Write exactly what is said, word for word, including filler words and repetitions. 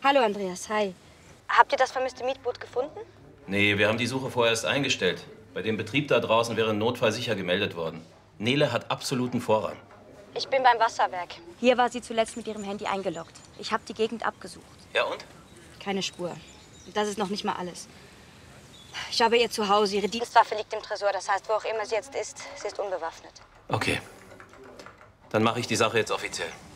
Hallo Andreas, hi. Habt ihr das vermisste Mietboot gefunden? Nee, wir haben die Suche vorerst eingestellt. Bei dem Betrieb da draußen wäre ein Notfall sicher gemeldet worden. Nele hat absoluten Vorrang. Ich bin beim Wasserwerk. Hier war sie zuletzt mit ihrem Handy eingeloggt. Ich habe die Gegend abgesucht. Ja und? Keine Spur. Und das ist noch nicht mal alles. Ich habe ihr Zuhause, ihre Dienstwaffe liegt im Tresor. Das heißt, wo auch immer sie jetzt ist, sie ist unbewaffnet. Okay. Dann mache ich die Sache jetzt offiziell.